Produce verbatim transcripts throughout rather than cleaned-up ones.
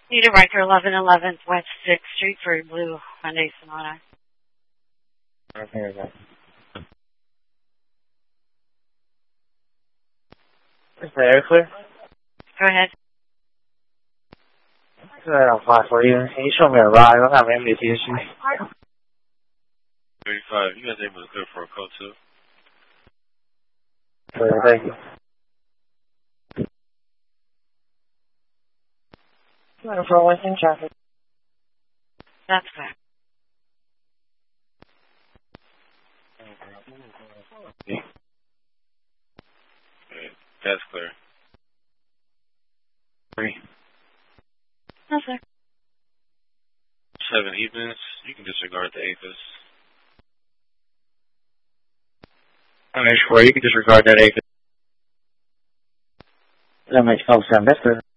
Need a Riker eleven eleven West sixth Street for blue Hyundai Sonata. Okay, okay. Is the air clear? Go ahead. Good, I'll fly for you. Can you show me a ride? I don't have any issues. thirty-five, you guys able to clear for a code two? Clear, thank you. For Western traffic. That's clear. Okay, that's clear. Three. No, sir. Seven evenings, you can disregard the APIS. Alright, sure, you can disregard that APIS. That makes no sense. That's good.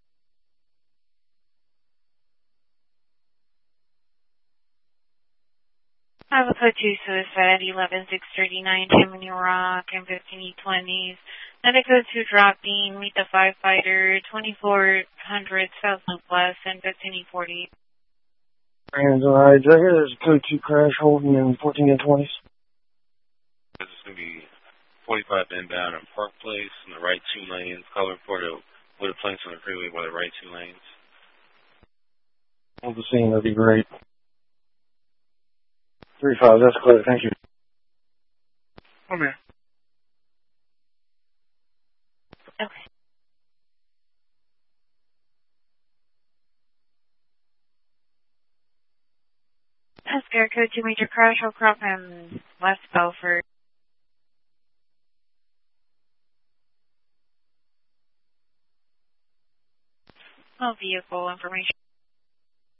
I have a code two suicide, eleven six thirty-nine, Gemini Rock, and fifteen E twenties. Another code two dropping, meet the five fighter, twenty-four hundred South Loop West, and fifteen E forty. And alright, right here there's a code two crash holding in fourteen and twenties. This is going to be forty-five inbound in Park Place, in the right two lanes, color reported with a planes on the freeway by the right two lanes. On the scene, that'd be great. Three five, that's clear, thank you. Okay. Okay. Oscar, code two major crash, Hillcrop and West Belford. No vehicle information.